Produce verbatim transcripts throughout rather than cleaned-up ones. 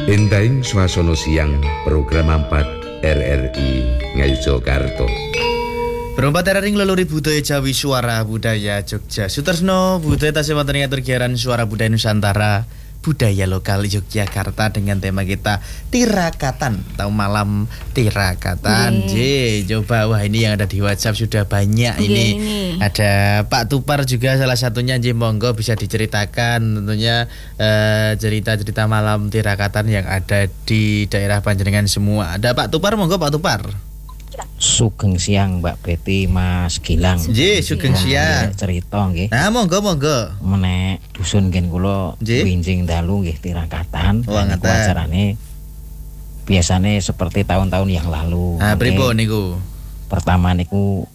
Endahing swasana siang program empat R R I Ngayogyakarta. Perempat R R I ngeluluri budaya Jawi Suara Budaya Jogja. Sutresno budaya tasih wonten ing atur giaran Suara Budaya Nusantara Budaya Lokal Yogyakarta dengan tema kita Tirakatan atau Malam Tirakatan. J, coba wah ini yang ada di WhatsApp sudah banyak ini. ini. Ada Pak Tupar juga salah satunya. J, monggo bisa diceritakan tentunya eh, cerita-cerita Malam Tirakatan yang ada di daerah panjenengan semua. Ada Pak Tupar, monggo Pak Tupar. Sugeng siang Mbak Betty, Mas Gilang. Nggih, sugeng siang. Cerita nggih. Nah, monggo monggo. Menek dusun ngen kula winjing dalu nggih tirakatan. Oh, niku acarane biasane seperti tahun-tahun yang lalu. Ah, pripun niku? Pertama niku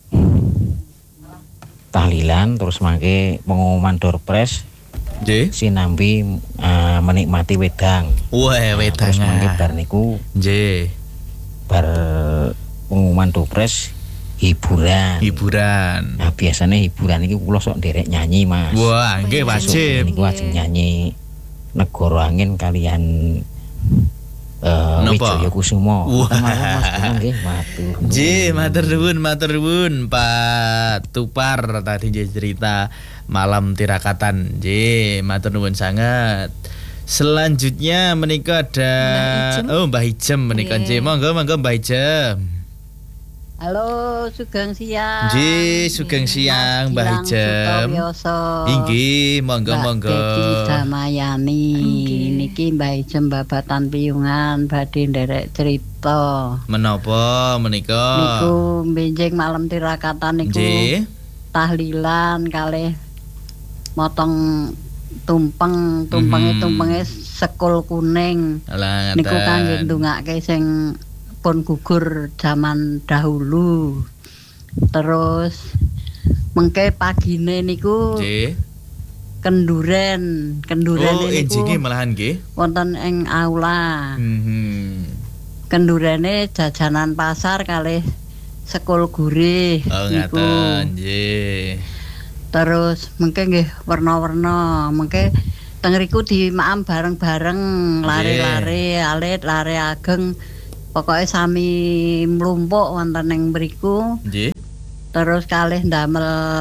tahlilan, terus mangke pengumuman door prize. Nggih. Sinambi uh, menikmati wedang. Wah, wedang. Terus mangke bar niku nggih. Bar pengumuman dopres hiburan. Hiburan. Nah, biasanya hiburan iki kula sok nderek nyanyi, Mas. Wah, nggih wajib. Niku ajeng nyanyi Negara Angin kalian eh uh, Wijaya Kusuma. Wah, nggih, matur. Nggih, matur nuwun, matur nuwun Pak Tupar tadi cerita Malam Tirakatan. Nggih, matur nuwun sangat. Selanjutnya menika ada Mbah oh Mbah Ijem menika nggih. Monggo monggo Mbah Ijem. Halo, sugeng siang. Nggih, sugeng siang Mbah Ijem. Inggih, monggo monggo. Mbak Damayani. Niki Mbah Ijem babatan piyungan badhe nderek cerita. Menapa menika? Niku benjing malam tirakatan niku. Nggih. Tahlilan kalih motong tumpeng, tumpenge tumpenge sekul kuning. Alah, niku kangge ndongake sing pun gugur zaman dahulu. Terus mengke pagine niku nggih kenduren, kenduren oh, niku. Oh, malahan nggih. Wonten ing aula. Mhm. Kendurene jajanan pasar kalih sekul gurih oh, niku. Nggih. Terus mengke nggih warna-warna, mengke teng riku dimaam bareng-bareng lare-lare, alit, lare ageng. Pokoke sami mlumpuk wonten ing mriku. Nggih. Terus kalih ndamel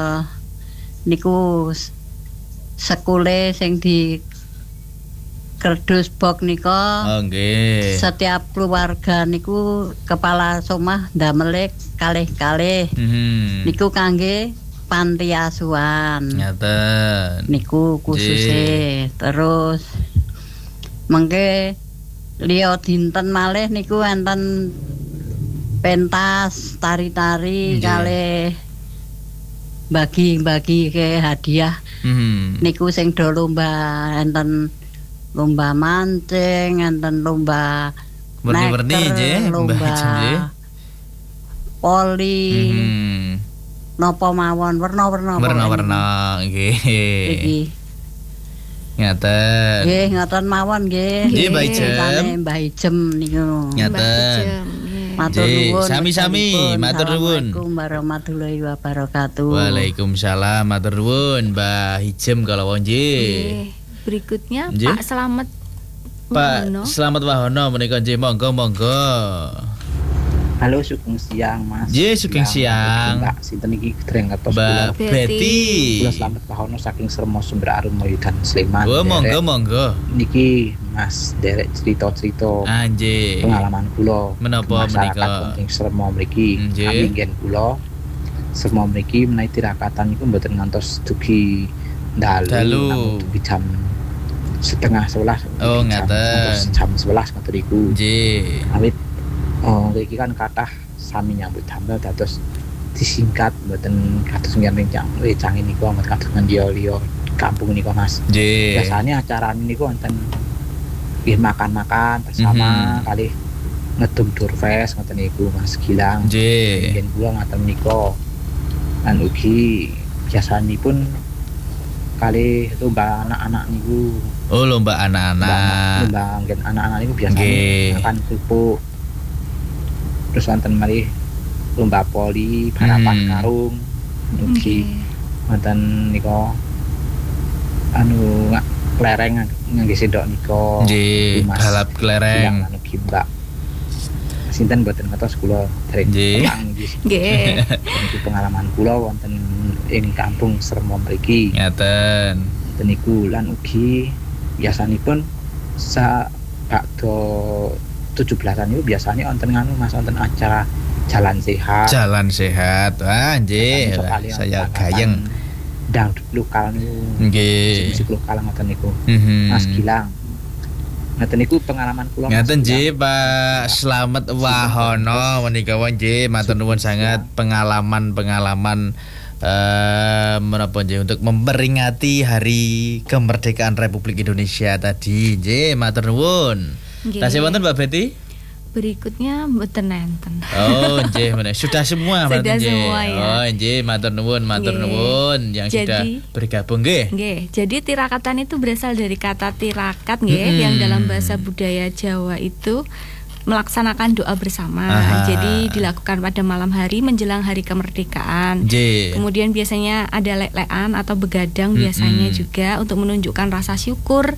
niku sekule sing di kerdus bok nika. Oh nggih. Setiap keluarga niku kepala somah ndamel kalih-kalih. Mhm. Niku kangge panti asuhan. Ngaten. Niku khususe. Terus mengke liya dinten malih niku enten pentas tari-tari kalih bagi-bagi ke hadiah. Mhm. Niku sing do lomba enten lomba mancing, enten lomba werni-werni nggih, lomba poli. Mhm. Napa mawon werna-werna. Werna-werna nggih. Iki. Ngaten. Nggih, ngaten mawon nggih. Nggih, Mbah Ijem. Mbah Ijem niku. Ngaten. Matur nuwun. Sami-sami, matur nuwun. Assalamualaikum warahmatullahi wabarakatuh. Waalaikumsalam, matur nuwun Mbah Ijem kalau nggih. Berikutnya Nggih. Pak Slamet Pak Wahono. Slamet Wahono menika nggih, monggo monggo. Halo, sugeng siang Mas. Nggih, sugeng siang. Mbak sinten iki dereng ngertos Mbak kula. Betty. Kula Slamet Wahono saking Sermo Sumber Arum dan Sleman. Oh, monggo monggo. Niki Mas derek cerita-cerita Anjir. pengalaman kula. Menapa menika? Masyarakat ing Sermo mriki. Nggih. Kami ngen kula Sermo mriki menawi tirakatan niku mboten ngantos dugi dalu, Dalu. namun dugi jam setengah sebelas. Oh, jam- ngaten. ngantos jam sebelas ngoten niku. Nggih. Awit oh iki kan kathah sami nyambut damel dados disingkat mboten kados ngene cang wecang niku amat kados ngendiyo-liyo kampung niku Mas. Nggih. Biasanya acara niku wonten nggih makan-makan bersama Mhm. kali ngedum durfes ngoten niku Mas Gilang. Nggih. Yen kula ngaten menika lan ugi biasanipun kali lomba anak-anak niku. Oh, lomba anak-anak. Lomba nggen anak-anak niku biasane Nggih. makan kerupuk. Terus wonten malih lomba poli, balapan Hmm. karung, ugi wonten nika anu kelereng ngangge sendok nika. Nggih, balap kelereng. Anu gimbak. Sinten mboten ngertos kula dereng Nggih. Nggih. Niku pengalaman kula wonten ing kampung Sremo mriki. Ngaten. Niku lan ugi biasanipun sa bakdo tujuh belasan niku biasanya wonten nganu Mas wonten acara jalan sehat. Jalan sehat. Wah, nggih. Saya gayeng. Dangdut lokal niku. Nggih. Musik lokal ngoten niku. Mhm. Mas Gilang. Ngaten niku pengalaman kula. Ngaten nggih Pak Slamet Wahono menika nggih matur nuwun sangat pengalaman-pengalaman eh menapa nggih untuk memperingati hari kemerdekaan Republik Indonesia tadi. Nggih, matur nuwun. Tasih wonten Mbak Betty? Berikutnya mboten nenten. Oh, nggih menika sudah semua Sudah nggih. semua ya. Oh, nggih matur nuwun, matur Nggih. nuwun yang Jadi- sudah bergabung nggih. Nggih, jadi tirakatan itu berasal dari kata tirakat nggih Mm-mm. yang dalam bahasa budaya Jawa itu melaksanakan doa bersama. Aha. Jadi dilakukan pada malam hari menjelang hari kemerdekaan. Nggih. Kemudian biasanya ada lek-lekan atau begadang biasanya Mm-mm. juga untuk menunjukkan rasa syukur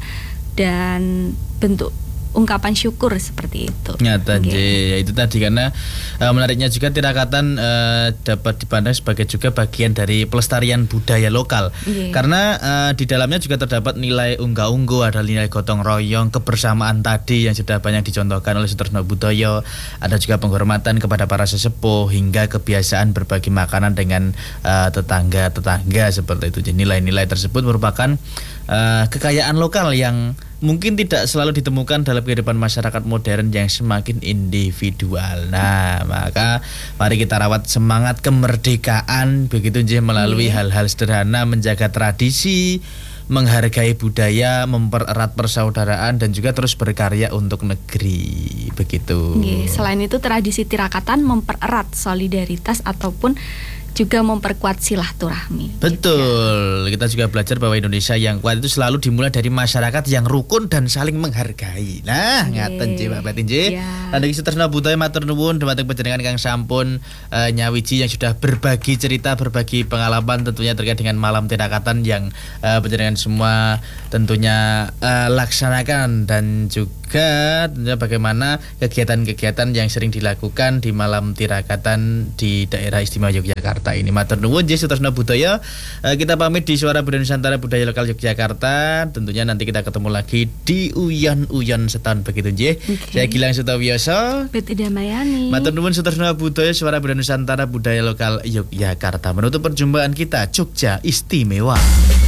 dan bentuk ungkapan syukur seperti itu. Nyata Nggih. nggih, ya itu tadi karena eh, menariknya juga tirakatan eh, dapat dipandang sebagai juga bagian dari pelestarian budaya lokal. Nggih. Karena eh, di dalamnya juga terdapat nilai unggah-ungguh, ada nilai gotong royong, kebersamaan tadi yang sudah banyak dicontohkan oleh Sutresno Budoyo, ada juga penghormatan kepada para sesepuh hingga kebiasaan berbagi makanan dengan eh, tetangga-tetangga seperti itu. Jadi nilai-nilai tersebut merupakan eh, kekayaan lokal yang mungkin tidak selalu ditemukan dalam kehidupan masyarakat modern yang semakin individual. Nah, maka mari kita rawat semangat kemerdekaan begitu nggih melalui Iya. hal-hal sederhana, menjaga tradisi, menghargai budaya, mempererat persaudaraan dan juga terus berkarya untuk negeri. Begitu. Nggih, selain itu tradisi tirakatan mempererat solidaritas ataupun juga memperkuat silaturahmi. Betul, kita juga belajar bahwa Indonesia yang kuat itu selalu dimulai dari masyarakat yang rukun dan saling menghargai. Nah, Nggih. ngaten nggih Mbak Betty nggih. Ya. Lan iki Sutresno Budoyo matur nuwun dhumateng panjenengan kang sampun eh, nyawiji yang sudah berbagi cerita, berbagi pengalaman tentunya terkait dengan malam tirakatan yang eh, panjenengan semua tentunya eh, laksanakan dan juga tentunya bagaimana kegiatan-kegiatan yang sering dilakukan di malam tirakatan di daerah istimewa Yogyakarta ini. Matur nuwun nggih Sutresno Budoyo. Eh, kita pamit di Suara Budaya Nusantara Budaya Lokal Yogyakarta. Tentunya nanti kita ketemu lagi di Uyon-Uyon setahun begitu nggih. Oke. Saya Gilang Sutawioso. Betty Damayani. Matur nuwun Sutresno Budoyo Suara Budaya Nusantara Budaya Lokal Yogyakarta. Menutup perjumpaan kita Jogja Istimewa.